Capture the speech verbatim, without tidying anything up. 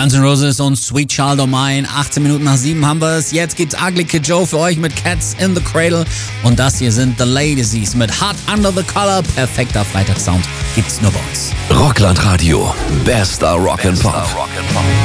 Guns N' Roses und Sweet Child O' Mine. achtzehn Minuten nach sieben haben wir es. Jetzt gibt's Ugly Kid Joe für euch mit Cats in the Cradle. Und das hier sind The Ladies mit Hot Under the Collar. Perfekter Freitagssound gibt's nur bei uns. Rockland Radio. Bester Rock and Pop.